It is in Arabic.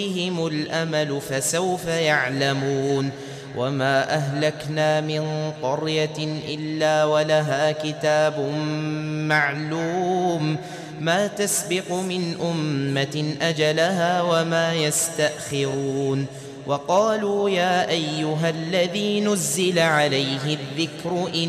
بهم الأمل فسوف يعلمون وما أهلكنا من قرية إلا ولها كتاب معلوم ما تسبق من أمة أجلها وما يستأخرون وقالوا يا أيها الذي نزل عليه الذكر